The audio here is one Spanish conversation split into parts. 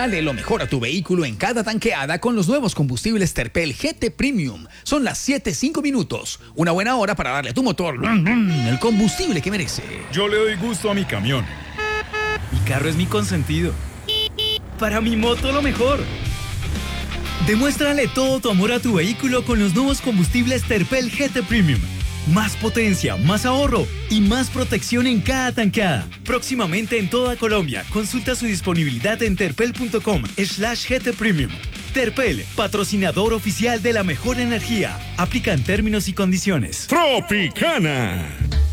Dale lo mejor a tu vehículo en cada tanqueada con los nuevos combustibles Terpel GT Premium. Son las 7:05. Una buena hora para darle a tu motor el combustible que merece. Yo le doy gusto a mi camión. Mi carro es mi consentido. Para mi moto lo mejor. Demuéstrale todo tu amor a tu vehículo con los nuevos combustibles Terpel GT Premium. Más potencia, más ahorro y más protección en cada tanqueada. Próximamente en toda Colombia. Consulta su disponibilidad en terpel.com/GT Premium. Terpel, patrocinador oficial de la mejor energía. Aplican términos y condiciones. Tropicana.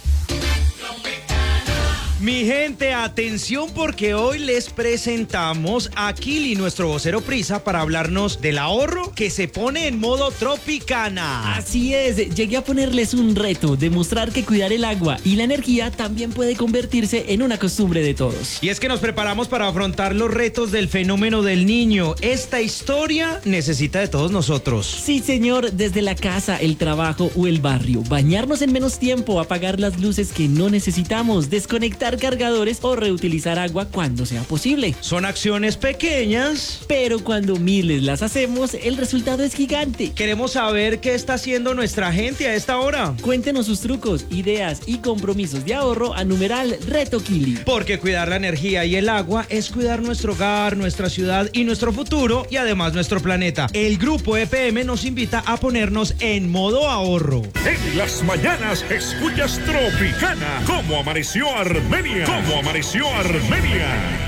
Mi gente, atención porque hoy les presentamos a Kili, nuestro vocero prisa, para hablarnos del ahorro que se pone en modo Tropicana. Así es, llegué a ponerles un reto, demostrar que cuidar el agua y la energía también puede convertirse en una costumbre de todos. Y es que nos preparamos para afrontar los retos del fenómeno del niño. Esta historia necesita de todos nosotros. Sí, señor, desde la casa, el trabajo o el barrio. Bañarnos en menos tiempo, apagar las luces que no necesitamos, desconectar cargadores o reutilizar agua cuando sea posible. Son acciones pequeñas, pero cuando miles las hacemos, el resultado es gigante. Queremos saber qué está haciendo nuestra gente a esta hora. Cuéntenos sus trucos, ideas y compromisos de ahorro a numeral Reto Kili. Porque cuidar la energía y el agua es cuidar nuestro hogar, nuestra ciudad y nuestro futuro, y además nuestro planeta. El grupo EPM nos invita a ponernos en modo ahorro. En las mañanas escuchas Tropicana. ¿Cómo amaneció Armenia? ¿Cómo amaneció Armenia?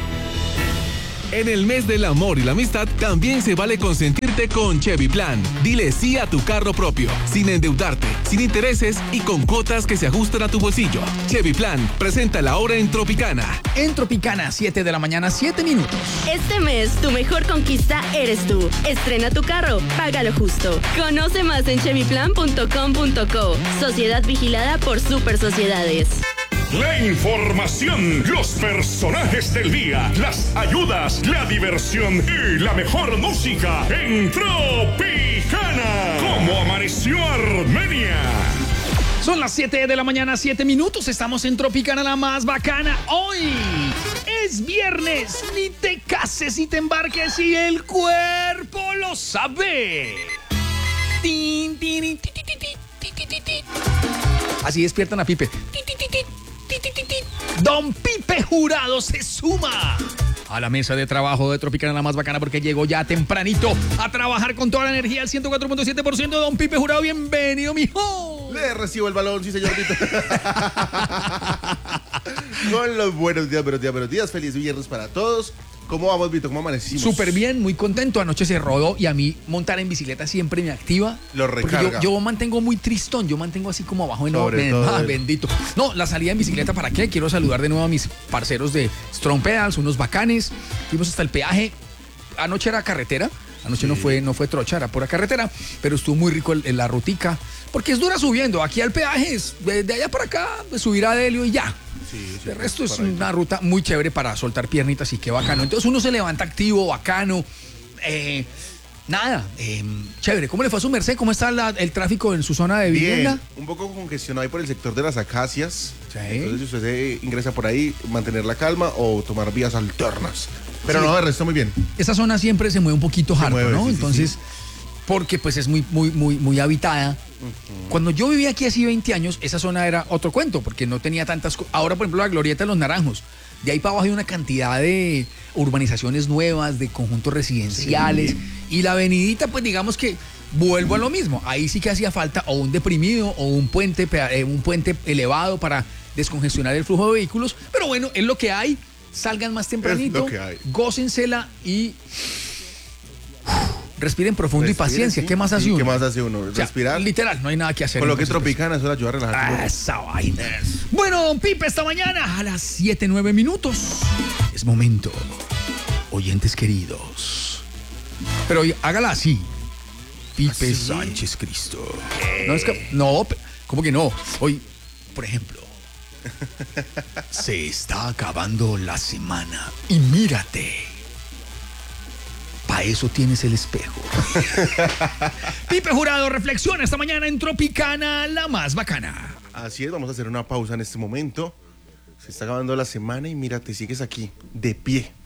En el mes del amor y la amistad también se vale consentirte con Chevy Plan. Dile sí a tu carro propio, sin endeudarte, sin intereses y con cuotas que se ajustan a tu bolsillo. Chevy Plan, presenta la hora en Tropicana. En Tropicana, 7 de la mañana, 7 minutos. Este mes, tu mejor conquista eres tú. Estrena tu carro, págalo justo. Conoce más en chevyplan.com.co. Sociedad vigilada por Super Sociedades. La información, los personajes del día, las ayudas, la diversión y la mejor música en Tropicana. ¿Cómo amaneció Armenia? Son las 7 de la mañana, 7 minutos. Estamos en Tropicana, la más bacana. Hoy es viernes. Ni te cases y te embarques y el cuerpo lo sabe. Tin, tin, ti, ti, ti, ti, ti, ti, ti. Así despiertan a Pipe. Don Pipe Jurado se suma a la mesa de trabajo de Tropicana, la más bacana, porque llegó ya tempranito a trabajar con toda la energía al 104.7%. Don Pipe Jurado, bienvenido, mijo. Le recibo el balón, sí, señorito. Con los buenos días. Feliz viernes para todos. ¿Cómo vamos, Vito? ¿Cómo amanecimos? Súper bien, muy contento. Anoche se rodó y a mí montar en bicicleta siempre me activa. Lo recarga. Yo mantengo muy tristón, yo mantengo así como abajo en bendito. No, la salida en bicicleta, ¿para qué? Quiero saludar de nuevo a mis parceros de Strong Pedals, unos bacanes. Fuimos hasta el peaje. Anoche era carretera. Anoche sí. no fue trocha, era pura carretera, pero estuvo muy rico la rutica, porque es dura subiendo. Aquí al peaje es de allá para acá, subir a Delio y ya. Sí, de resto es una ruta muy chévere para soltar piernitas y qué bacano. Entonces uno se levanta activo, bacano. Chévere. ¿Cómo le fue a su merced? ¿Cómo está el tráfico en su zona de vivienda? Bien, un poco congestionado ahí por el sector de las Acacias. Sí. Entonces si usted ingresa por ahí, mantener la calma o tomar vías alternas. Pero no, de resto muy bien. Esa zona siempre se mueve un poquito hardcore, ¿no? Sí, entonces, sí. Porque pues es muy habitada. Cuando yo vivía aquí hace 20 años, esa zona era otro cuento, porque no tenía tantas... Ahora, por ejemplo, la Glorieta de los Naranjos. De ahí para abajo hay una cantidad de urbanizaciones nuevas, de conjuntos residenciales. Sí. Y la avenidita, pues digamos que vuelvo a lo mismo. Ahí sí que hacía falta o un deprimido o un puente elevado para descongestionar el flujo de vehículos. Pero bueno, es lo que hay. Salgan más tempranito, gócensela y respiren profundo y paciencia. Sí. ¿Qué más hace uno? ¿Qué más hace uno? Respirar. O sea, literal, no hay nada que hacer. Con lo que Tropicana, eso la ayuda a relajar. Esa vaina. Bueno, don Pipe, esta mañana a las 7:09 minutos. Es momento, oyentes queridos. Pero hágala así. Pipe ¿así? Sánchez Cristo. No, ¿cómo que no? Hoy, por ejemplo. Se está acabando la semana y mírate. Para eso tienes el espejo. Pipe Jurado reflexiona esta mañana en Tropicana, la más bacana. Así es, vamos a hacer una pausa en este momento. Se está acabando la semana y mírate, sigues aquí, de pie.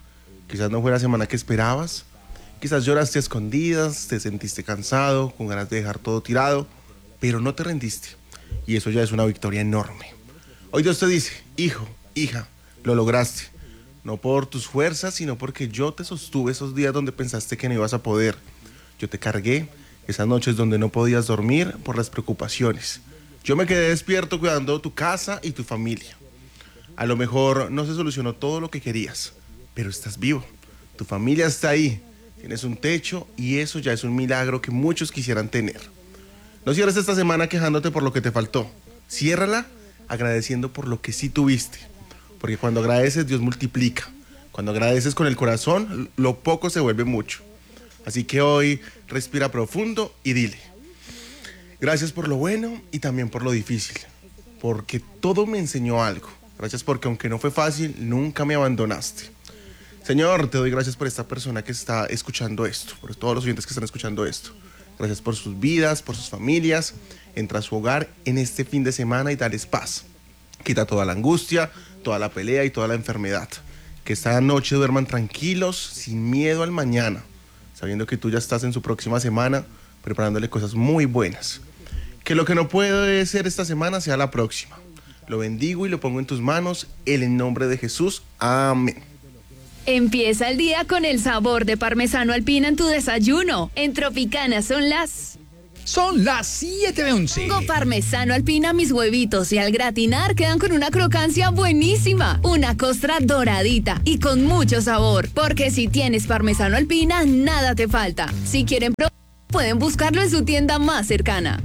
Quizás no fue la semana que esperabas. Quizás lloraste a escondidas, te sentiste cansado, con ganas de dejar todo tirado, pero no te rendiste. Y eso ya es una victoria enorme. Hoy Dios te dice, hijo, hija, lo lograste. No por tus fuerzas, sino porque yo te sostuve esos días donde pensaste que no ibas a poder. Yo te cargué esas noches donde no podías dormir por las preocupaciones. Yo me quedé despierto cuidando tu casa y tu familia. A lo mejor no se solucionó todo lo que querías, pero estás vivo. Tu familia está ahí. Tienes un techo y eso ya es un milagro que muchos quisieran tener. No cierres esta semana quejándote por lo que te faltó. Ciérrala agradeciendo por lo que sí tuviste. Porque cuando agradeces, Dios multiplica. Cuando agradeces con el corazón, lo poco se vuelve mucho. Así que hoy respira profundo y dile: gracias por lo bueno y también por lo difícil. Porque todo me enseñó algo. Gracias porque aunque no fue fácil, nunca me abandonaste. Señor, te doy gracias por esta persona que está escuchando esto, por todos los oyentes que están escuchando esto. Gracias por sus vidas, por sus familias. Entra a su hogar en este fin de semana y dales paz. Quita toda la angustia, toda la pelea y toda la enfermedad. Que esta noche duerman tranquilos, sin miedo al mañana, sabiendo que tú ya estás en su próxima semana, preparándole cosas muy buenas. Que lo que no puede ser esta semana sea la próxima. Lo bendigo y lo pongo en tus manos, en nombre de Jesús. Amén. Empieza el día con el sabor de parmesano alpina en tu desayuno. En Tropicana son las 7:11. Pongo parmesano alpina a mis huevitos y al gratinar quedan con una crocancia buenísima. Una costra doradita y con mucho sabor. Porque si tienes parmesano alpina, nada te falta. Si quieren probar, pueden buscarlo en su tienda más cercana.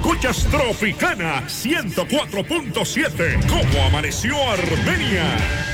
Escuchas Tropicana 104.7. ¿Cómo amaneció Armenia?